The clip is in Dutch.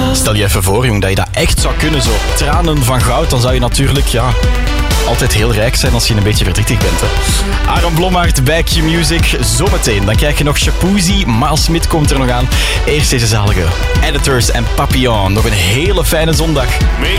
Stel je even voor, jong, dat je dat echt zou kunnen, zo. Tranen van goud, dan zou je natuurlijk, altijd heel rijk zijn als je een beetje verdrietig bent. Hè. Aaron Blommaert bij Q-Music. Zometeen, dan krijg je nog Shapoezy. Miles Smith komt er nog aan. Eerst deze zalige Editors en Papillon. Nog een hele fijne zondag.